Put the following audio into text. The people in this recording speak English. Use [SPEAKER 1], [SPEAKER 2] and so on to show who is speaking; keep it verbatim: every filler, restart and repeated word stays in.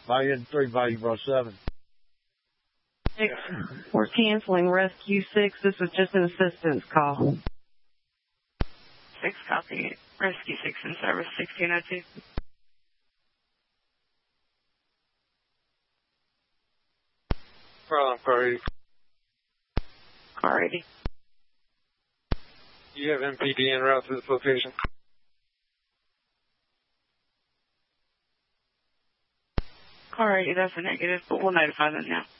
[SPEAKER 1] Volume three, volume seven.
[SPEAKER 2] Six, we're canceling Rescue six. This was just an assistance call.
[SPEAKER 3] Six, copy. Rescue six in service, sixteen oh two.
[SPEAKER 1] Well, car eighty.
[SPEAKER 3] Car eighty.
[SPEAKER 1] Do you have M P D en route to this location?
[SPEAKER 3] Car eighty, that's a negative, but we'll notify them now.